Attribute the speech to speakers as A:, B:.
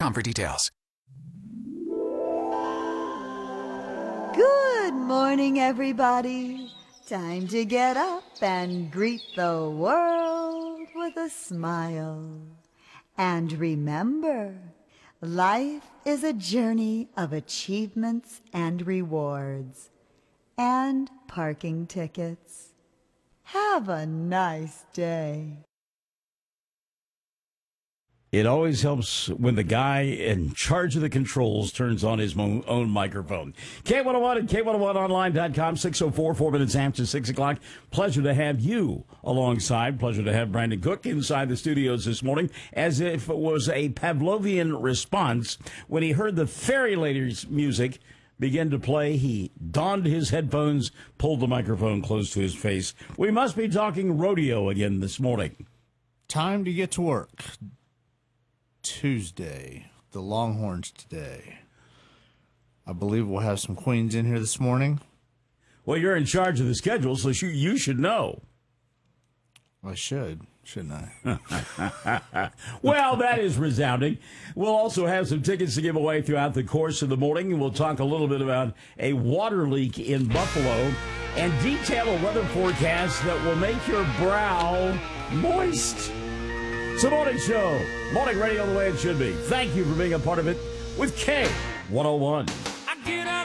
A: KBOO.com for details.
B: Good morning, everybody. Time to get up and greet the world with a smile. And remember, life is a journey of achievements and rewards and parking tickets. Have a nice day.
C: It always helps when the guy in charge of the controls turns on his own microphone. K101 and K101online.com, 6:04, 4 minutes after 6 o'clock. Pleasure to have you alongside. Pleasure to have Brandon Cook inside the studios this morning, as if it was a Pavlovian response. When he heard the Fairy Ladies music begin to play, he donned his headphones, pulled the microphone close to his face. We must be talking rodeo again this morning.
D: Time to get to work. Tuesday, the Longhorns today. I believe we'll have some Queens in here this morning.
C: Well, you're in charge of the schedule, so you should know.
D: I should, shouldn't I?
C: Well, that is resounding. We'll also have some tickets to give away throughout the course of the morning, and we'll talk a little bit about a water leak in Buffalo and detail a weather forecast that will make your brow moist. It's a morning show. Morning radio the way it should be. Thank you for being a part of it with K101.